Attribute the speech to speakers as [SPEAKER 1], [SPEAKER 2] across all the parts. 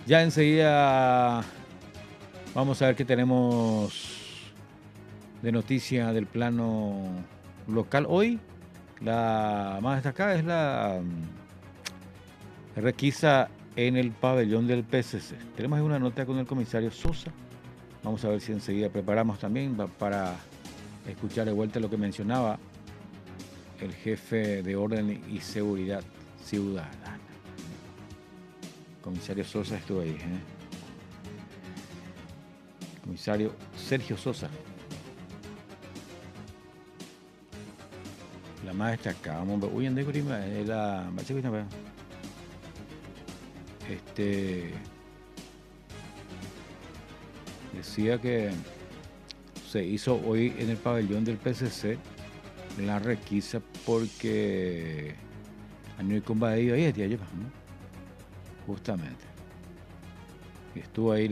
[SPEAKER 1] Ya enseguida vamos a ver qué tenemos de noticia del plano local. Hoy la más destacada es la requisa en el pabellón del PCC. Tenemos ahí una nota con el comisario Sosa. Vamos a ver si enseguida preparamos también para escuchar de vuelta lo que mencionaba el jefe de orden y seguridad ciudadana. Comisario Sosa estuvo ahí, Comisario Sergio Sosa. La más destacada. Vamos a ver. Uy, andé con la... decía que se hizo hoy en el pabellón del PCC la requisa porque año y combatido ahí tía lleva, ¿no? Justamente. Y estuvo ahí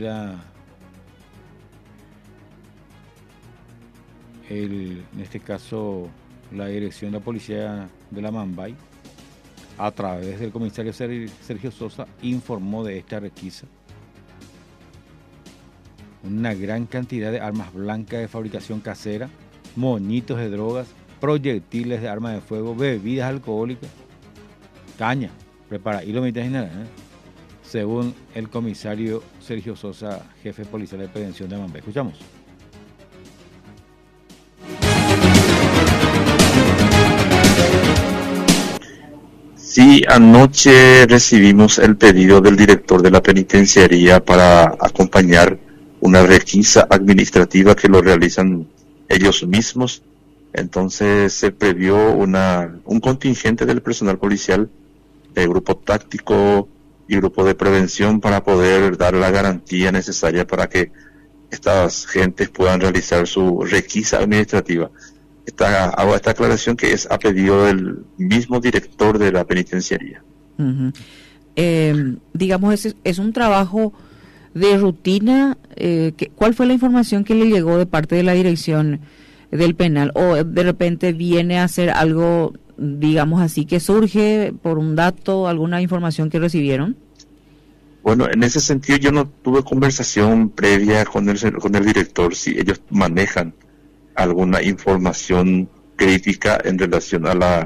[SPEAKER 1] en este caso la dirección de la policía de la Mambay, a través del comisario Sergio Sosa, informó de esta requisa. Una gran cantidad de armas blancas de fabricación casera, moñitos de drogas, proyectiles de armas de fuego, bebidas alcohólicas, caña, prepara, y lo medicinal, según el comisario Sergio Sosa, jefe policial de prevención de Mambay. Escuchamos.
[SPEAKER 2] Sí, anoche recibimos el pedido del director de la penitenciaría para acompañar una requisa administrativa que lo realizan ellos mismos. Entonces se previó un contingente del personal policial, de grupo táctico y grupo de prevención, para poder dar la garantía necesaria para que estas gentes puedan realizar su requisa administrativa. Hago esta aclaración que es a pedido del mismo director de la penitenciaría.
[SPEAKER 3] Uh-huh. Digamos, es un trabajo de rutina. ¿Cuál fue la información que le llegó de parte de la dirección del penal? ¿O de repente viene a ser algo, digamos así, que surge por un dato, alguna información que recibieron?
[SPEAKER 2] Bueno, en ese sentido yo no tuve conversación previa con el director si ellos manejan alguna información crítica en relación a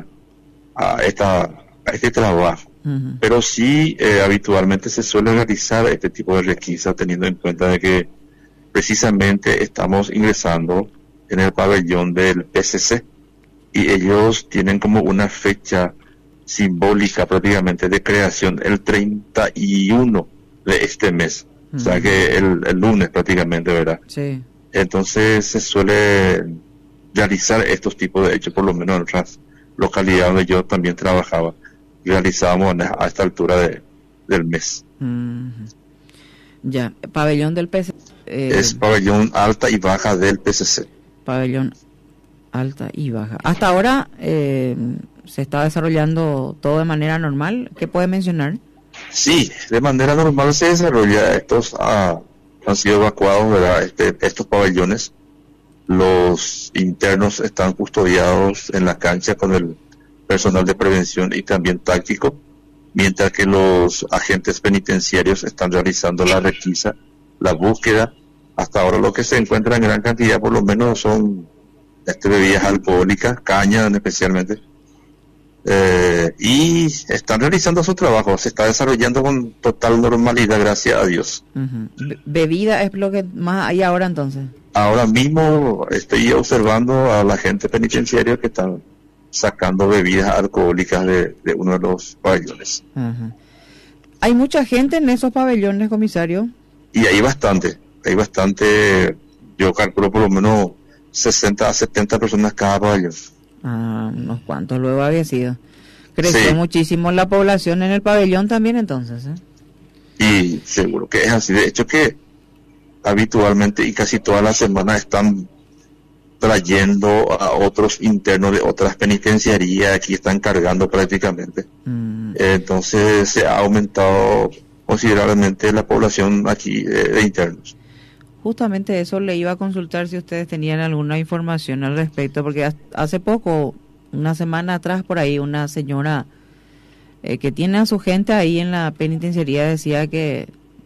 [SPEAKER 2] este trabajo. Uh-huh. Pero sí, habitualmente se suele realizar este tipo de requisa, teniendo en cuenta de que precisamente estamos ingresando en el pabellón del PCC y ellos tienen como una fecha simbólica prácticamente de creación el 31 de este mes. Uh-huh. O sea que el lunes prácticamente, ¿verdad? Sí. Entonces se suele realizar estos tipos de hechos, por lo menos en otras localidades donde yo también trabajaba, realizábamos a esta altura del mes.
[SPEAKER 3] Ya, pabellón del PCC.
[SPEAKER 2] Es pabellón alta y baja del PCC.
[SPEAKER 3] Pabellón alta y baja. Hasta ahora se está desarrollando todo de manera normal. ¿Qué puede mencionar?
[SPEAKER 2] Sí, de manera normal se desarrolla. Estos han sido evacuados, ¿verdad? Estos pabellones. Los internos están custodiados en la cancha con el personal de prevención y también táctico, mientras que los agentes penitenciarios están realizando la requisa, la búsqueda. Hasta ahora lo que se encuentra en gran cantidad, por lo menos, son bebidas alcohólicas, caña especialmente, y están realizando su trabajo. Se está desarrollando con total normalidad, gracias a Dios.
[SPEAKER 3] Uh-huh. ¿Bebida es lo que más hay ahora entonces?
[SPEAKER 2] Ahora mismo estoy observando a la gente penitenciaria que están sacando bebidas alcohólicas de uno de los pabellones.
[SPEAKER 3] Uh-huh. ¿Hay mucha gente en esos pabellones, comisario?
[SPEAKER 2] Y hay bastante, yo calculo por lo menos 60 a 70 personas cada pabellón.
[SPEAKER 3] Unos cuantos luego había sido. Creció muchísimo la población en el pabellón también entonces,
[SPEAKER 2] Y seguro que es así. De hecho que habitualmente y casi todas las semanas están trayendo a otros internos de otras penitenciarías, aquí están cargando prácticamente. Entonces se ha aumentado considerablemente la población aquí de internos.
[SPEAKER 3] Justamente eso le iba a consultar si ustedes tenían alguna información al respecto, porque hace poco, una semana atrás por ahí, una señora que tiene a su gente ahí en la penitenciaría decía que